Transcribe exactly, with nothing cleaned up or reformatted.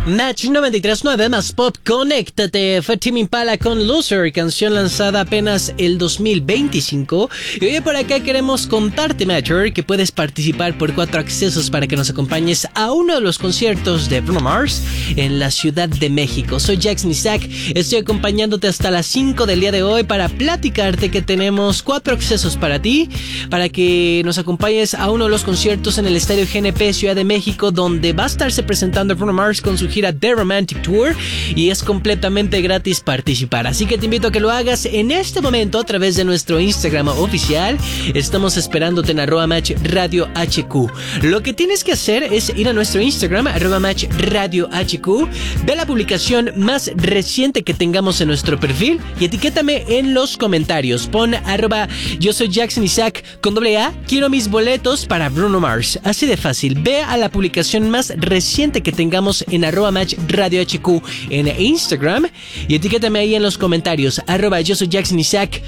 Match noventa y tres punto nueve más pop, conéctate. Fue Tame Impala con Loser, canción lanzada apenas el dos mil veinticinco. Y hoy por acá queremos contarte, Matcher, que puedes participar por cuatro accesos para que nos acompañes a uno de los conciertos de Bruno Mars en la Ciudad de México. Soy Jackson Isaac, estoy acompañándote hasta las cinco del día de hoy para platicarte que tenemos cuatro accesos para ti, para que nos acompañes a uno de los conciertos en el Estadio G N P Ciudad de México, donde va a estarse presentando Bruno Mars con su gira The Romantic Tour, y es completamente gratis participar, así que te invito a que lo hagas en este momento a través de nuestro Instagram oficial. Estamos esperándote en arroba match radio hq. Lo que tienes que hacer es ir a nuestro Instagram, arroba match radio hq, ve la publicación más reciente que tengamos en nuestro perfil y etiquétame en los comentarios. Pon arroba yo soy Jackson Isaac con doble A, quiero mis boletos para Bruno Mars. Así de fácil, ve a la publicación más reciente que tengamos en arroba match radio hq en Instagram y etiquétame ahí en los comentarios, arroba yo soy Jackson Isaac